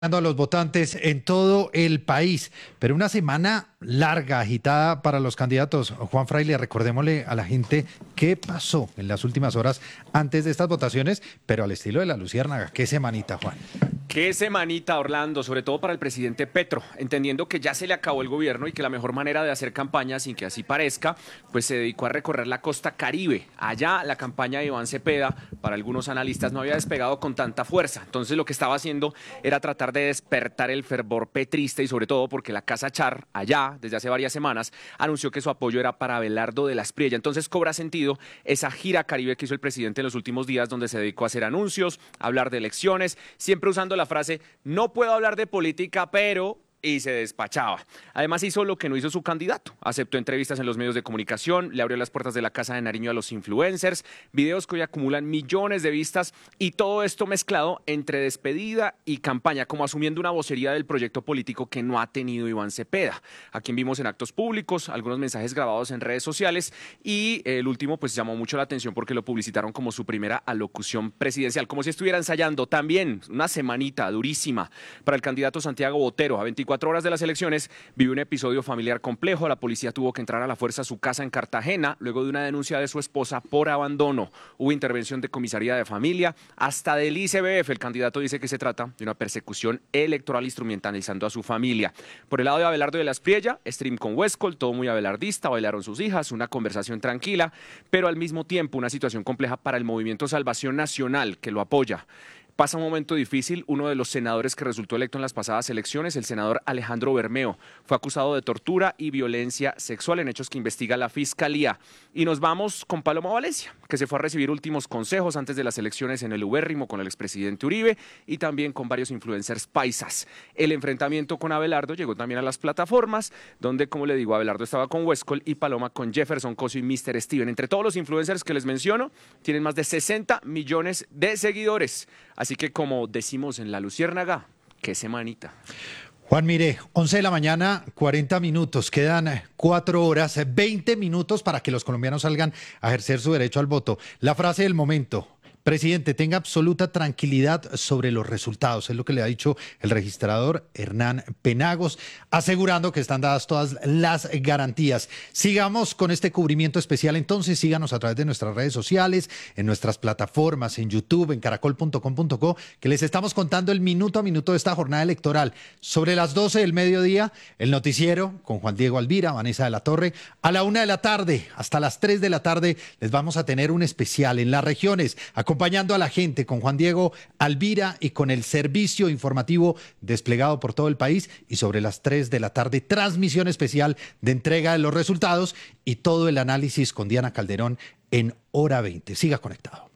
A los votantes en todo el país, pero una semana larga, agitada para los candidatos. Juan Fraile, recordémosle a la gente qué pasó en las últimas horas antes de estas votaciones, pero al estilo de la Luciérnaga. Qué semanita, Juan. Qué semanita, Orlando, sobre todo para el presidente Petro, entendiendo que ya se le acabó el gobierno y que la mejor manera de hacer campaña, sin que así parezca, pues se dedicó a recorrer la costa Caribe. Allá la campaña de Iván Cepeda, para algunos analistas, no había despegado con tanta fuerza. Entonces lo que estaba haciendo era tratar de despertar el fervor petrista y sobre todo porque la Casa Char, allá, desde hace varias semanas, anunció que su apoyo era para Abelardo de la Espriella. Entonces cobra sentido esa gira Caribe que hizo el presidente en los últimos días, donde se dedicó a hacer anuncios, a hablar de elecciones, siempre usando la frase, no puedo hablar de política, pero... y se despachaba. Además hizo lo que no hizo su candidato. Aceptó entrevistas en los medios de comunicación, le abrió las puertas de la Casa de Nariño a los influencers, videos que hoy acumulan millones de vistas y todo esto mezclado entre despedida y campaña, como asumiendo una vocería del proyecto político que no ha tenido Iván Cepeda, a quien vimos en actos públicos, algunos mensajes grabados en redes sociales y el último pues llamó mucho la atención porque lo publicitaron como su primera alocución presidencial, como si estuviera ensayando también una semanita durísima para el candidato Santiago Botero. A 24 horas de las elecciones vivió un episodio familiar complejo. La policía tuvo que entrar a la fuerza a su casa en Cartagena luego de una denuncia de su esposa por abandono. Hubo intervención de comisaría de familia, hasta del ICBF. El candidato dice que se trata de una persecución electoral instrumentalizando a su familia. Por el lado de Abelardo de la Espriella, stream con Westcol, todo muy abelardista, bailaron sus hijas, una conversación tranquila, pero al mismo tiempo una situación compleja para el Movimiento Salvación Nacional, que lo apoya. Pasa un momento difícil. Uno de los senadores que resultó electo en las pasadas elecciones, el senador Alejandro Bermeo, fue acusado de tortura y violencia sexual en hechos que investiga la Fiscalía. Y nos vamos con Paloma Valencia, que se fue a recibir últimos consejos antes de las elecciones en el ubérrimo con el expresidente Uribe y también con varios influencers paisas. El enfrentamiento con Abelardo llegó también a las plataformas, donde, como le digo, Abelardo estaba con Westcol y Paloma con Jefferson Cosio y Mr. Steven. Entre todos los influencers que les menciono, tienen más de 60 millones de seguidores. Así que, como decimos en la Luciérnaga, qué semanita. Juan, mire, 11 de la mañana, 40 minutos, quedan 4 horas, 20 minutos para que los colombianos salgan a ejercer su derecho al voto. La frase del momento: presidente, tenga absoluta tranquilidad sobre los resultados, es lo que le ha dicho el registrador Hernán Penagos, asegurando que están dadas todas las garantías. Sigamos con este cubrimiento especial, entonces síganos a través de nuestras redes sociales, en nuestras plataformas, en YouTube, en caracol.com.co, que les estamos contando el minuto a minuto de esta jornada electoral. Sobre las 12 del mediodía, el noticiero con Juan Diego Alvira, Vanessa de la Torre. A la 1 de la tarde, hasta las 3 de la tarde, les vamos a tener un especial en las regiones, acompañando a la gente con Juan Diego Alvira y con el servicio informativo desplegado por todo el país. Y sobre las 3 de la tarde, transmisión especial de entrega de los resultados y todo el análisis con Diana Calderón en Hora 20. Siga conectado.